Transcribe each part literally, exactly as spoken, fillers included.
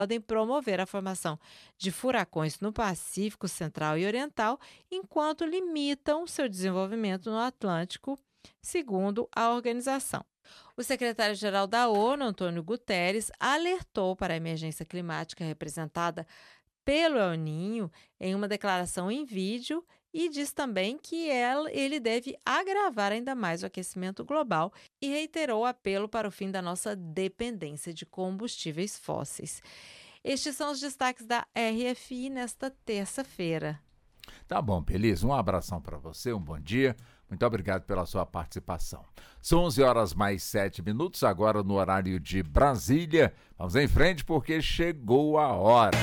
podem promover a formação de furacões no Pacífico Central e Oriental, enquanto limitam seu desenvolvimento no Atlântico, segundo a organização. O secretário-geral da ONU, Antônio Guterres, alertou para a emergência climática representada pelo El Niño em uma declaração em vídeo e diz também que ela- ele deve agravar ainda mais o aquecimento global e reiterou o apelo para o fim da nossa dependência de combustíveis fósseis. Estes são os destaques da R F I nesta terça-feira. Tá bom, Pelis, um abração para você, um bom dia. Muito obrigado pela sua participação. São onze horas mais sete minutos, agora no horário de Brasília. Vamos em frente porque chegou a hora.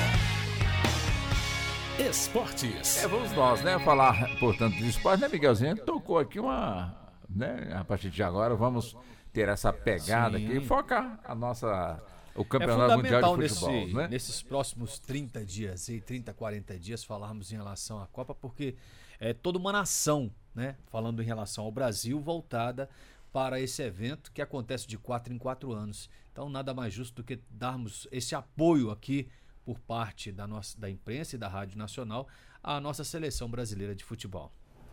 Esportes. É, vamos nós, né, falar, portanto, de esporte, né, Miguelzinho? Tocou aqui uma, né, a partir de agora vamos ter essa pegada Sim. aqui e focar a nossa, o É Campeonato Mundial fundamental de Futebol, nesse, né? nesses próximos trinta dias, e trinta, quarenta dias, falarmos em relação à Copa, porque é toda uma nação, né, falando em relação ao Brasil, voltada para esse evento que acontece de quatro em quatro anos. Então, nada mais justo do que darmos esse apoio aqui por parte da, nossa, da imprensa e da Rádio Nacional à nossa seleção brasileira de futebol.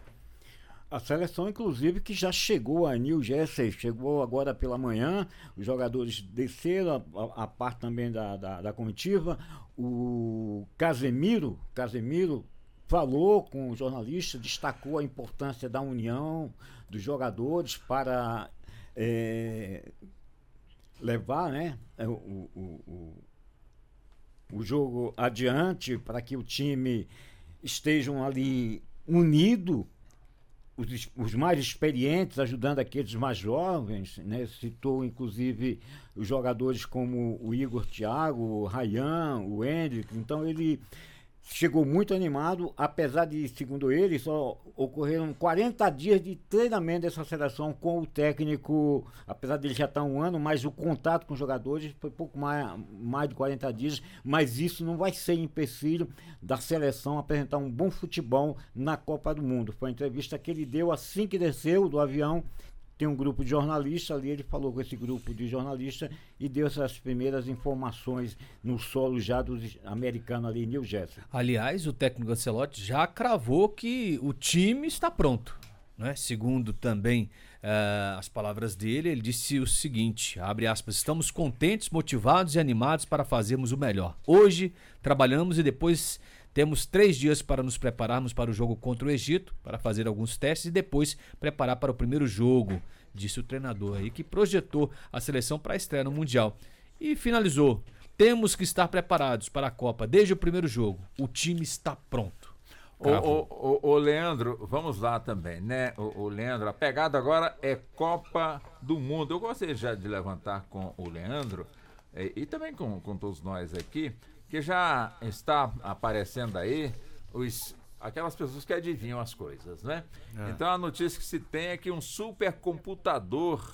A seleção, inclusive, que já chegou a New Jersey, chegou agora pela manhã, os jogadores desceram, a, a parte também da, da, da comitiva, o Casemiro, Casemiro falou com o jornalista, destacou a importância da união dos jogadores para é, levar, né, o, o, o, o jogo adiante, para que o time estejam ali unido, os, os mais experientes ajudando aqueles mais jovens, né? Citou inclusive os jogadores como o Igor Thiago, o Ryan, o Hendrick. Então ele chegou muito animado, apesar de, segundo ele, só ocorreram quarenta dias de treinamento dessa seleção com o técnico, apesar dele já estar um ano, mas o contato com os jogadores foi pouco mais, mais de quarenta dias, mas isso não vai ser empecilho da seleção apresentar um bom futebol na Copa do Mundo. Foi a entrevista que ele deu assim que desceu do avião. Tem um grupo de jornalistas ali, ele falou com esse grupo de jornalistas e deu essas primeiras informações no solo já dos americanos ali em New Jersey. Aliás, o técnico Ancelotti já cravou que o time está pronto, né? Segundo também uh, as palavras dele, ele disse o seguinte, abre aspas, estamos contentes, motivados e animados para fazermos o melhor. Hoje trabalhamos e depois temos três dias para nos prepararmos para o jogo contra o Egito, para fazer alguns testes e depois preparar para o primeiro jogo, disse o treinador aí, que projetou a seleção para a estreia no Mundial. E finalizou, temos que estar preparados para a Copa desde o primeiro jogo, o time está pronto. Ô, ô, ô, ô, Leandro, vamos lá também, né? O, o Leandro, a pegada agora é Copa do Mundo. Eu gostaria já de levantar com o Leandro e, e também com, com todos nós aqui, que já está aparecendo aí os, aquelas pessoas que adivinham as coisas, né? É. Então a notícia que se tem é que um supercomputador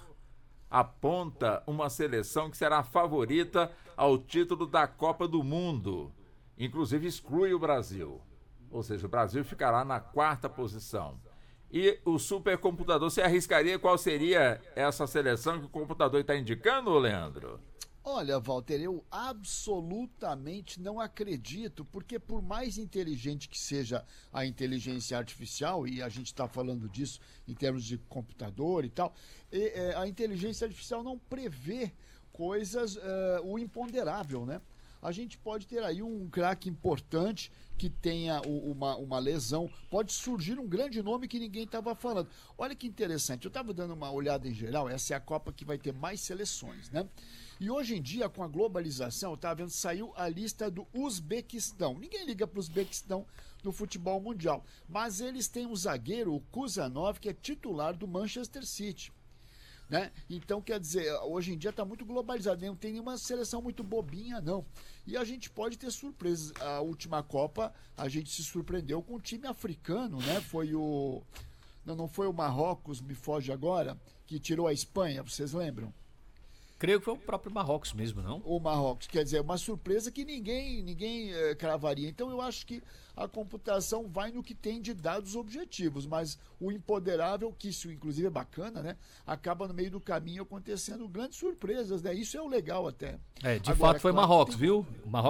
aponta uma seleção que será a favorita ao título da Copa do Mundo. Inclusive exclui o Brasil. Ou seja, o Brasil ficará na quarta posição. E o supercomputador, você arriscaria qual seria essa seleção que o computador está indicando, Leandro? Olha, Walter, eu absolutamente não acredito, porque por mais inteligente que seja a inteligência artificial, e a gente está falando disso em termos de computador e tal, e, é, a inteligência artificial não prevê coisas, é, o imponderável, né? A gente pode ter aí um craque importante que tenha uma, uma lesão, pode surgir um grande nome que ninguém estava falando. Olha que interessante, eu estava dando uma olhada em geral, essa é a Copa que vai ter mais seleções, né? E hoje em dia, com a globalização, eu estava vendo, saiu a lista do Uzbequistão. Ninguém liga para o Uzbequistão no futebol mundial, mas eles têm um zagueiro, o Kuzanov, que é titular do Manchester City. Né? Então, quer dizer, hoje em dia está muito globalizado, não tem nenhuma seleção muito bobinha, não. E a gente pode ter surpresas. A última Copa, a gente se surpreendeu com o time africano, né? Foi o... Não, não foi o Marrocos, me foge agora, que tirou a Espanha, vocês lembram? Creio que foi o próprio Marrocos mesmo, não? O Marrocos, quer dizer, uma surpresa que ninguém, ninguém é, cravaria. Então eu acho que a computação vai no que tem de dados objetivos, mas o imponderável, que isso inclusive é bacana, né? Acaba no meio do caminho acontecendo grandes surpresas, né? Isso é o legal até. É, de Agora, fato foi claro, Marrocos, tem... viu? O Marrocos